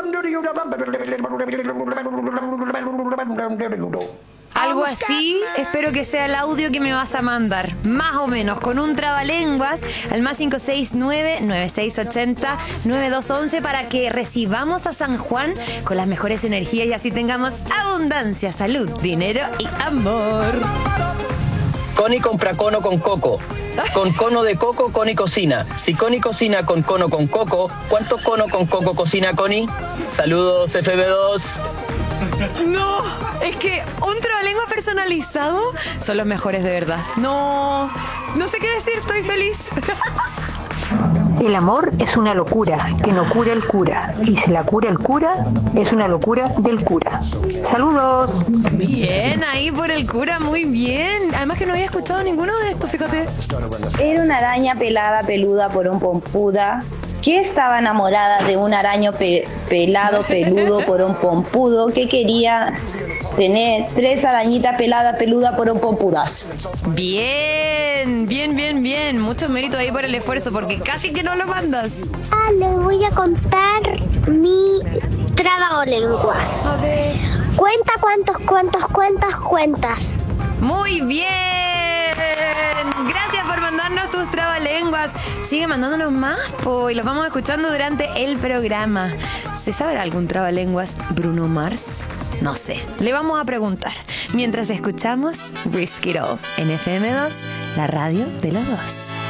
Algo así, espero que sea el audio que me vas a mandar. Más o menos, con un trabalenguas al más 569-9680-9211 para que recibamos a San Juan con las mejores energías y así tengamos abundancia, salud, dinero y amor. Connie compra cono con coco. Con cono de coco, Connie cocina. Si Connie cocina con cono con coco, ¿cuántos cono con coco cocina Connie? Saludos, FB2. No, es que un trabalengua personalizado son los mejores de verdad. No sé qué decir, estoy feliz. El amor es una locura que no cura el cura. Y si la cura el cura, es una locura del cura. ¡Saludos! Bien, ahí por el cura, muy bien. Además que no había escuchado ninguno de estos, fíjate. Era una araña pelada, peluda, porón, pompuda, que estaba enamorada de un araño pelado, peludo, porón, pompudo, que quería tener 3 arañitas peladas, peludas, porón, pompudas. Bien. Mucho mérito ahí por el esfuerzo, porque casi que no lo mandas. Les voy a contar mi trabalenguas. A ver. Cuenta cuentas. Muy bien. Gracias por mandarnos tus trabalenguas. Sigue mandándonos más, y los vamos escuchando durante el programa. ¿Se sabe algún trabalenguas Bruno Mars? No sé, le vamos a preguntar. Mientras escuchamos Risk It All en FM2, la radio de los dos.